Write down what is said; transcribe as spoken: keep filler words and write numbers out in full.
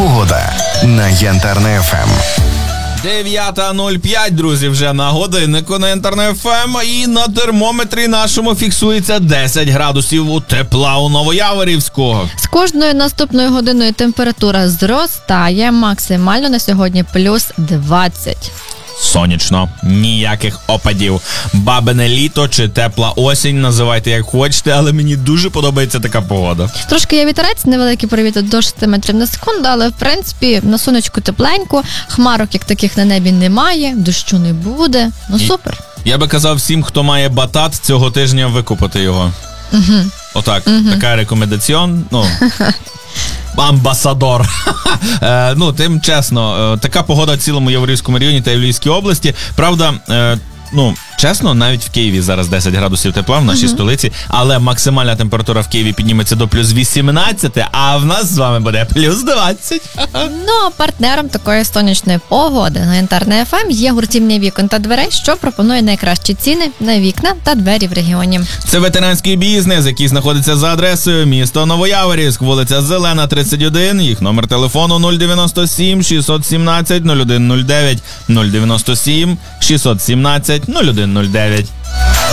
Погода на Янтарне еф ем. дев'ята нуль п'ять, друзі, вже на годиннику на Янтарне еф ем, і на термометрі нашому фіксується десять градусів тепла у Новояворівську. З кожною наступною годиною температура зростає, максимально на сьогодні плюс двадцять. Сонячно, ніяких опадів. Бабине літо чи тепла осінь, називайте як хочете, але мені дуже подобається така погода. Трошки є вітерець, невеликий привіт до шести метрів на секунду, але в принципі на сонечку тепленько, хмарок як таких на небі немає, дощу не буде, ну супер. Я би казав всім, хто має батат, цього тижня викупати його. Угу. Отак, Угу. така рекомендаціон, ну... Амбасадор. е, ну, тим чесно, е, така погода в цілому Яворівському районі та Львівській області. Правда, е, ну, чесно, навіть в Києві зараз десять градусів тепла в нашій uh-huh. столиці, але максимальна температура в Києві підніметься до плюс вісімнадцять, а в нас з вами буде плюс двадцять. Ну, а партнером такої сонячної погоди на Янтарне еф ем є гуртівня вікон та дверей, що пропонує найкращі ціни на вікна та двері в регіоні. Це ветеранський бізнес, який знаходиться за адресою місто Новояворівськ, вулиця Зелена, тридцять один, їх номер телефону нуль дев'яносто сім шістсот сімнадцять нуль один нуль дев'ять, нуль дев'яносто сім шістсот сімнадцять нуль один нуль дев'ять.